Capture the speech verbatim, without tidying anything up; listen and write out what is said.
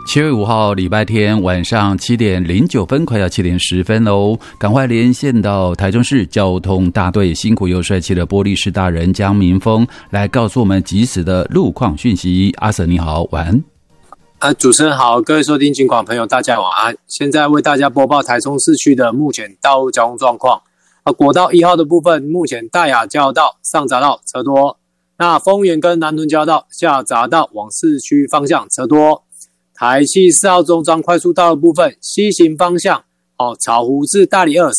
七月五号礼拜天晚上七点零九分，快要七点十分喽！赶快连线到台中市交通大队，辛苦又帅气的玻璃市大人江明峰来告诉我们即时的路况讯息。阿 Sir 你好，晚安。 啊，主持人好，各位收听警广朋友大家晚安。现在为大家播报台中市区的目前道路交通状况。啊，国道一号的部分，目前大雅交流道上匝道车多，那丰原跟南屯交流道下匝道往市区方向车多。台七四号中彰快速道的部分，西行方向哦，草湖至大里二